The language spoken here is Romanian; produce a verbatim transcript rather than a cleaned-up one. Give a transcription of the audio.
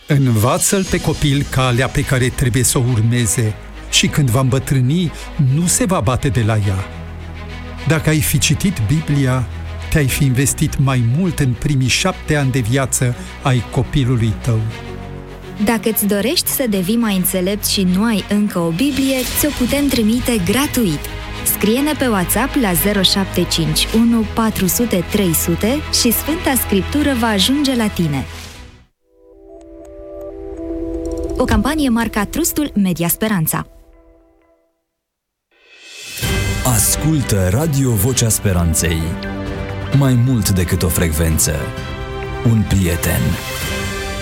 Învață-l pe copil calea pe care trebuie să o urmeze și când va îmbătrâni, nu se va bate de la ea. Dacă ai fi citit Biblia, te-ai fi investit mai mult în primii șapte ani de viață ai copilului tău. Dacă îți dorești să devii mai înțelept și nu ai încă o Biblie, ți-o putem trimite gratuit. Scrie-ne pe WhatsApp la zero șapte cinci unu patru zero zero trei zero zero și Sfânta Scriptură va ajunge la tine. O campanie marca Trustul Media Speranța. Ascultă Radio Vocea Speranței. Mai mult decât o frecvență, un prieten.